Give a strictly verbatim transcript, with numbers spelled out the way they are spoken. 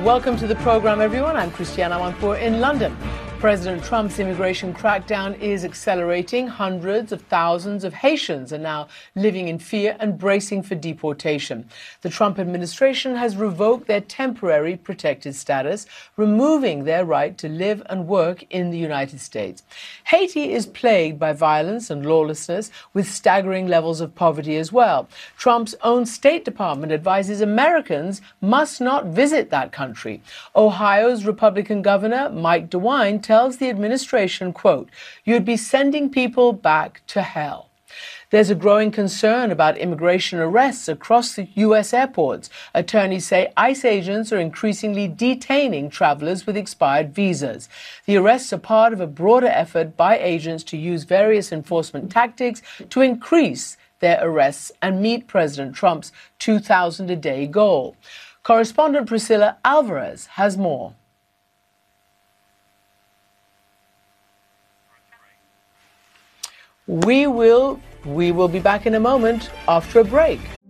Welcome to the program, everyone. I'm Christiane Amanpour in London. President Trump's immigration crackdown is accelerating. Hundreds of thousands of Haitians are now living in fear and bracing for deportation. The Trump administration has revoked their temporary protected status, removing their right to live and work in the United States. Haiti is plagued by violence and lawlessness, with staggering levels of poverty as well. Trump's own State Department advises Americans must not visit that country. Ohio's Republican Governor Mike DeWine tells the administration, quote, "You'd be sending people back to hell." There's a growing concern about immigration arrests across the U S airports. Attorneys say ICE agents are increasingly detaining travelers with expired visas. The arrests are part of a broader effort by agents to use various enforcement tactics to increase their arrests and meet President Trump's two thousand a day goal. Correspondent Priscilla Alvarez has more. We will, we will be back in a moment after a break.